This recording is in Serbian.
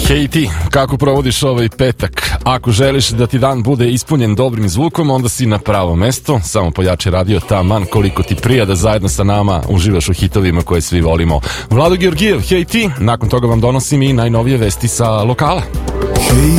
Hej ti, kako provodiš ovaj petak? Ako želiš da ti dan bude ispunjen dobrim zvukom, onda si na pravo mesto. Samo pojači radio taman koliko ti prija da zajedno sa nama uživaš u hitovima koje svi volimo. Vlado Georgijev, hej ti, nakon toga vam donosim i najnovije vesti sa lokala.